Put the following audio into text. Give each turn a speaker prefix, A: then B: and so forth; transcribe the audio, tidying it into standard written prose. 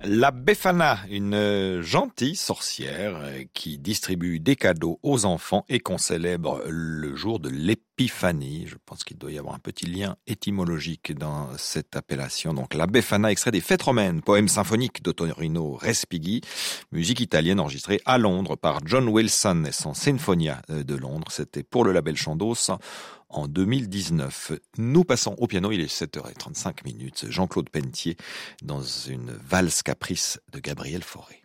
A: La Befana, une gentille sorcière qui distribue des cadeaux aux enfants et qu'on célèbre le jour de l'épiphanie. Je pense qu'il doit y avoir un petit lien étymologique dans cette appellation. Donc la Befana, extrait des Fêtes romaines, poème symphonique d'Ottorino Respighi, musique italienne enregistrée à Londres par John Wilson et son Sinfonia de Londres. C'était pour le label Chandos en 2019. Nous passons au piano, il est 7h35. Jean-Claude Pelletier dans une valse caprice de Gabriel Fauré.